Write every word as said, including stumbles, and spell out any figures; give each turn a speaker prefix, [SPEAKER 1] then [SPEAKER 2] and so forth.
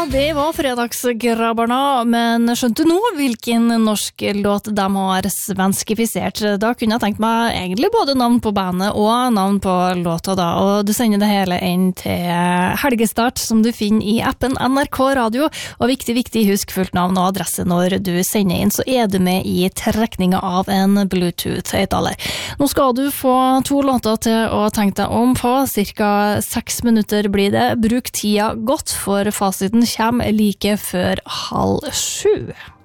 [SPEAKER 1] det var fredagsgrabbarna, men skjønte du nå hvilken norsk låt de har svenskifisert? Da kunne jeg tenkt meg egentlig både navn på bandet og navn på låta da, og du sender det hele inn til Helgestart, som du finner i appen N R K Radio, og viktig, viktig, husk fullt navn og adresse når du sender inn, så er du med i trekninga av en Bluetooth-høyttaler. Nå skal du få to låter til å tenke deg om på, cirka seks minutter blir det. Bruk tida godt, for fasiten kommer like før halv sju.